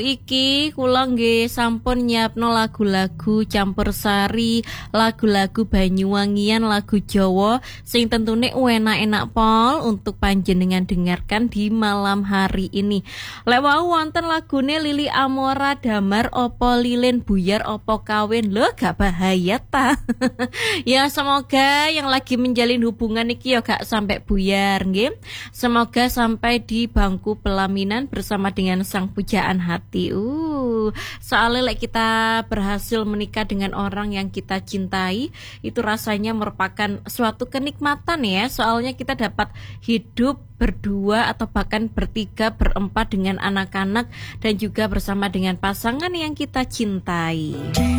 Iki kula nggih sampun nyiapno lagu-lagu campursari, lagu-lagu Banyuwangian, lagu Jawa sing tentune enak-enak pol untuk panjenengan dengarkan di malam hari ini. Lek wau wonten lagune Lili Amora Damar opo lilin buyar opo kawin. Lho gak bahaya ta. Ya semoga yang lagi menjalin hubungan iki ya gak sampai buyar nggih. Semoga sampai di bangku pelaminan bersama dengan sang pujaan hati. Soalnya like kita berhasil menikah dengan orang yang kita cintai, itu rasanya merupakan suatu kenikmatan ya. Soalnya kita dapat hidup berdua atau bahkan bertiga, berempat dengan anak-anak dan juga bersama dengan pasangan yang kita cintai.